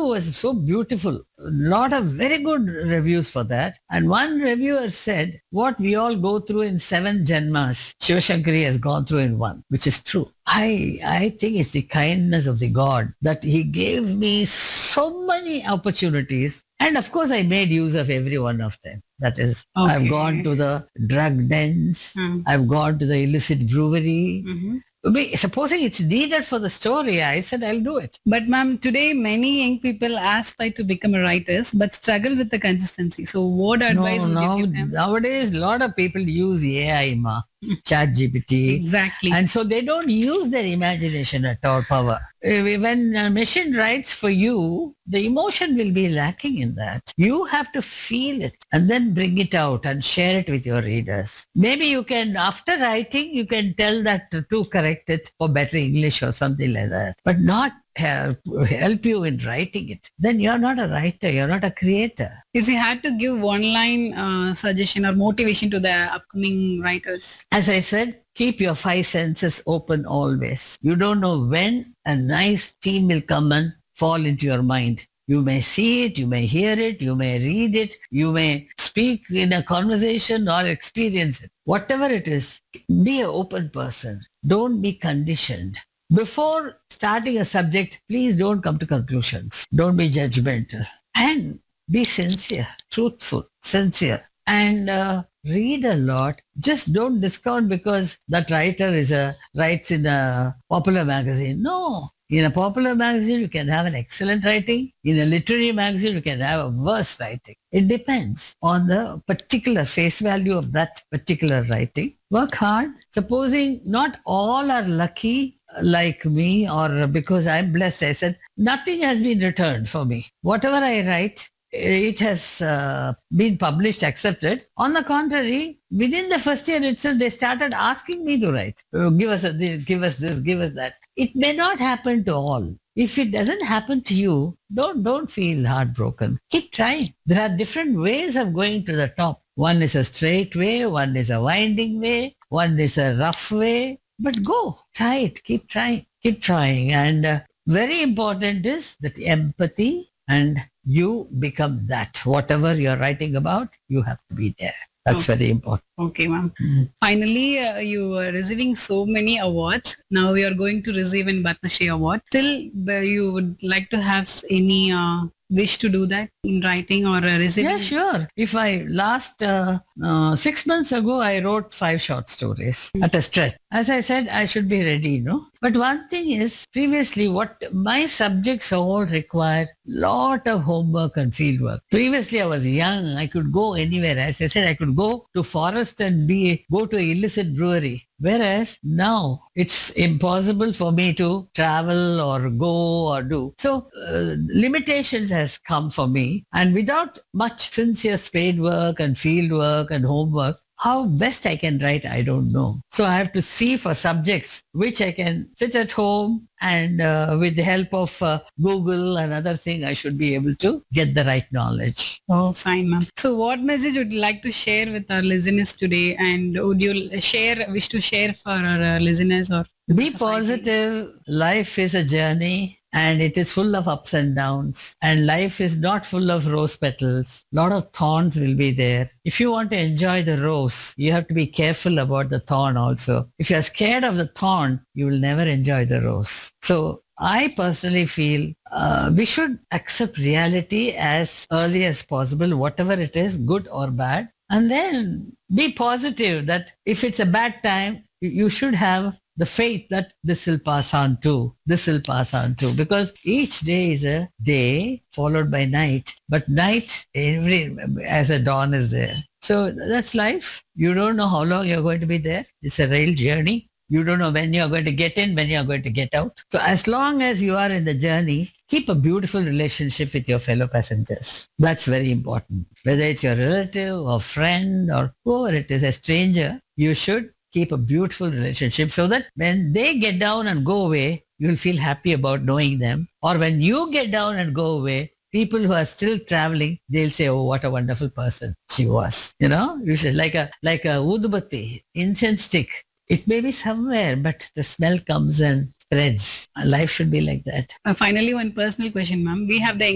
was so beautiful. Lot of very good reviews for that. And one reviewer said, what we all go through in 7 Janmas, Shivashankari has gone through in one, which is true. I think it's the kindness of the God that he gave me so many opportunities. And of course, I made use of every one of them. That is, Okay. I've gone to the drug dens. I've gone to the illicit brewery. Supposing it's needed for the story, I said, I'll do it. But ma'am, today many young people aspire to become writers but struggle with the consistency. So what advice would you give them? Nowadays, a lot of people use AI, chat GPT. Exactly. And so they don't use their imagination at all, power. When a machine writes for you, the emotion will be lacking in that. You have to feel it and then bring it out and share it with your readers. Maybe you can, after writing, you can tell that to correct it for better English or something like that, but not help you in writing it. Then you're not a writer, you're not a creator. If you had to give one line suggestion or motivation to the upcoming writers? As I said, keep your 5 senses open always. You don't know when a nice theme will come and fall into your mind. You may see it, you may hear it, you may read it, you may speak in a conversation or experience it. Whatever it is, be an open person. Don't be conditioned. Before starting a subject, please don't come to conclusions. Don't be judgmental. And be sincere, truthful, sincere. And read a lot. Just don't discount because that writer writes in a popular magazine. No. In a popular magazine, you can have an excellent writing. In a literary magazine, you can have a worse writing. It depends on the particular face value of that particular writing. Work hard. Supposing not all are lucky like me or because I'm blessed, I said, nothing has been returned for me. Whatever I write, it has been published, accepted. On the contrary, within the first year itself, they started asking me to write. Give us this, give us this, give us that. It may not happen to all. If it doesn't happen to you, don't feel heartbroken. Keep trying. There are different ways of going to the top. One is a straight way, one is a winding way, one is a rough way. But go, try it, keep trying. And very important is that empathy, and you become that. Whatever you're writing about, you have to be there. That's very important. Okay, ma'am. Finally, you are receiving so many awards. Now you are going to receive an Padma Shri Award. Still, you would like to have any wish to do that in writing or receiving? Yeah, sure. If last 6 months ago, I wrote 5 short stories at a stretch. As I said, I should be ready, But one thing is, previously, what my subjects all require lot of homework and field work. Previously, I was young. I could go anywhere. As I said, I could go to forest and go to an illicit brewery. Whereas now it's impossible for me to travel or go or do. So limitations has come for me. And without much sincere spade work and field work and homework, how best I can write, I don't know. So I have to see for subjects which I can sit at home and with the help of Google and other thing, I should be able to get the right knowledge. Oh, fine, ma'am. So what message would you like to share with our listeners today? And would you wish to share for our listeners or be positive. Life is a journey. And it is full of ups and downs. And life is not full of rose petals. A lot of thorns will be there. If you want to enjoy the rose, you have to be careful about the thorn also. If you're scared of the thorn, you will never enjoy the rose. So I personally feel we should accept reality as early as possible, whatever it is, good or bad. And then be positive that if it's a bad time, you should have the faith that this will pass on too. Because each day is a day followed by night. But night, as a dawn is there. So that's life. You don't know how long you're going to be there. It's a rail journey. You don't know when you're going to get in, when you're going to get out. So as long as you are in the journey, keep a beautiful relationship with your fellow passengers. That's very important. Whether it's your relative or friend or whoever it is, a stranger, you should keep a beautiful relationship so that when they get down and go away, you'll feel happy about knowing them. Or when you get down and go away, people who are still traveling, they'll say, oh, what a wonderful person she was. You should like a udubati, incense stick. It may be somewhere, but the smell comes and spreads. Life should be like that. Finally, one personal question, ma'am. We have the